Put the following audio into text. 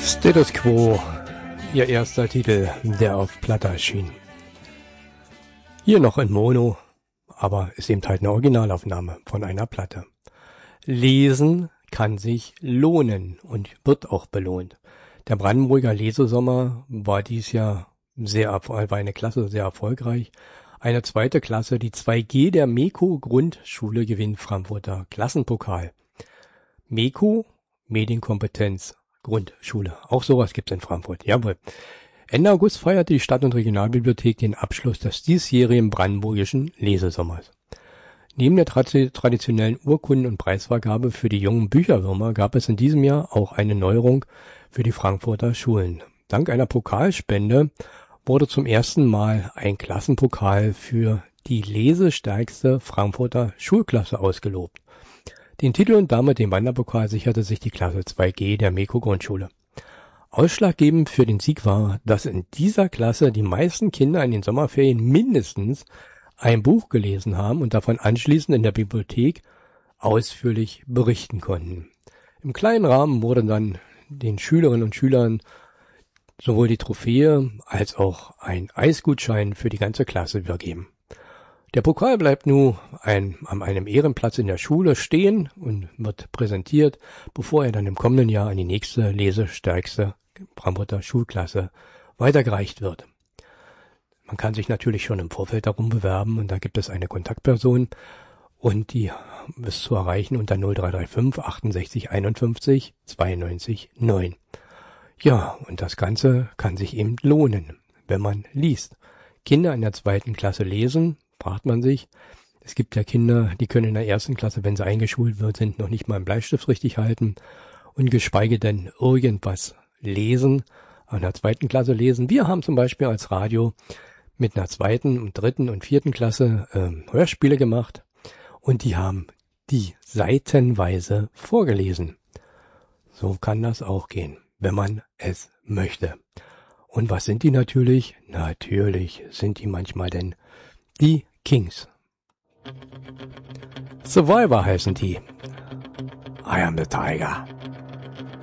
Status Quo, ihr erster Titel, der auf Platte erschien. Hier noch in Mono, aber ist eben halt eine Originalaufnahme von einer Platte. Lesen kann sich lohnen und wird auch belohnt. Der Brandenburger Lesesommer war dies Jahr war eine Klasse sehr erfolgreich. Eine zweite Klasse, die 2G der MECO Grundschule, gewinnt Frankfurter Klassenpokal. MECO, Medienkompetenz Grundschule. Auch sowas gibt's in Frankfurt. Jawohl. Ende August feierte die Stadt- und Regionalbibliothek den Abschluss des diesjährigen brandenburgischen Lesesommers. Neben der traditionellen Urkunden- und Preisvergabe für die jungen Bücherwürmer gab es in diesem Jahr auch eine Neuerung für die Frankfurter Schulen. Dank einer Pokalspende wurde zum ersten Mal ein Klassenpokal für die lesestärkste Frankfurter Schulklasse ausgelobt. Den Titel und damit den Wanderpokal sicherte sich die Klasse 2G der MECO Grundschule. Ausschlaggebend für den Sieg war, dass in dieser Klasse die meisten Kinder in den Sommerferien mindestens ein Buch gelesen haben und davon anschließend in der Bibliothek ausführlich berichten konnten. Im kleinen Rahmen wurde dann den Schülerinnen und Schülern sowohl die Trophäe als auch ein Eisgutschein für die ganze Klasse übergeben. Der Pokal bleibt nun an einem Ehrenplatz in der Schule stehen und wird präsentiert, bevor er dann im kommenden Jahr an die nächste lesestärkste Frankfurter Schulklasse weitergereicht wird. Man kann sich natürlich schon im Vorfeld darum bewerben und da gibt es eine Kontaktperson und die ist zu erreichen unter 0335 68 51 92 9. Ja, und das Ganze kann sich eben lohnen, wenn man liest. Kinder in der 2. Klasse lesen, fragt man sich. Es gibt ja Kinder, die können in der 1. Klasse, wenn sie eingeschult sind, noch nicht mal einen Bleistift richtig halten und geschweige denn irgendwas lesen, in der 2. Klasse lesen. Wir haben zum Beispiel als Radio mit einer 2. und 3. und 4. Klasse Hörspiele gemacht und die haben die seitenweise vorgelesen. So kann das auch gehen, wenn man es möchte. Und was sind die natürlich? Natürlich sind die manchmal denn die Kings. Survivor heißen die. I am the Tiger.